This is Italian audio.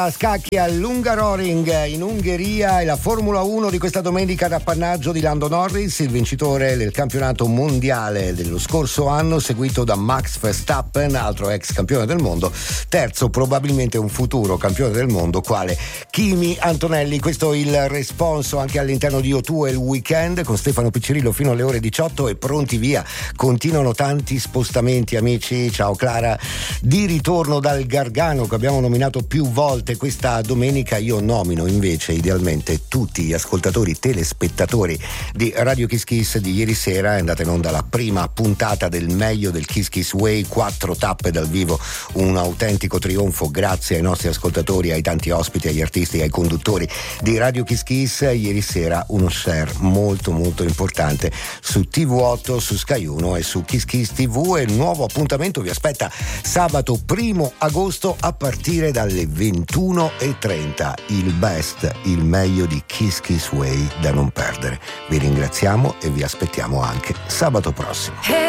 A scacchi all'Ungaroring in Ungheria e la Formula 1 di questa domenica d'appannaggio di Lando Norris, il vincitore del campionato mondiale dello scorso anno, seguito da Max Verstappen, altro ex campione del mondo, terzo probabilmente un futuro campione del mondo quale Kimi Antonelli. Questo è il responso anche all'interno di O2 e il weekend con Stefano Piccirillo fino alle ore 18 e pronti via. Continuano tanti spostamenti, amici. Ciao Clara, di ritorno dal Gargano che abbiamo nominato più volte questa domenica. Io nomino invece idealmente tutti gli ascoltatori telespettatori di Radio Kiss Kiss di ieri sera. È andata in onda la prima puntata del meglio del Kiss Kiss Way, 4 tappe dal vivo, un autentico trionfo grazie ai nostri ascoltatori, ai tanti ospiti, agli artisti, ai conduttori di Radio Kiss Kiss. Ieri sera uno share molto molto importante su TV8, su Sky 1 e su Kiss Kiss TV, e il nuovo appuntamento vi aspetta sabato 1 agosto a partire dalle 21:30. Il best, il meglio di Kiss Kiss Way da non perdere. Vi ringraziamo e vi aspettiamo anche sabato prossimo.